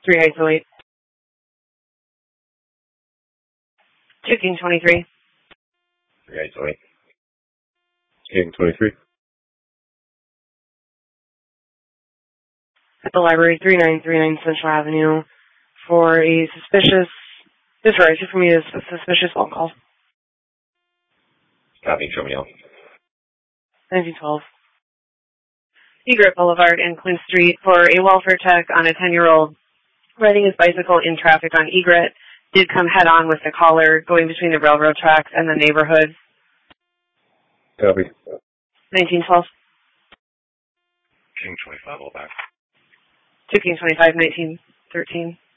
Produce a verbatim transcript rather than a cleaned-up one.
three Heights oh eight. two King twenty-three. three Heights oh eight. King twenty-three. At the library, three nine three nine Central Avenue, for a suspicious, this right, for me is a suspicious phone call. Copy, show me out. nineteen twelve. Egret Boulevard and Quinn Street for a welfare tech on a ten-year-old riding his bicycle in traffic on Egret. Did come head-on with the caller going between the railroad tracks and the neighborhood. Copy. nineteen twelve. King twenty-five, all back. two King twenty-five, nineteen thirteen.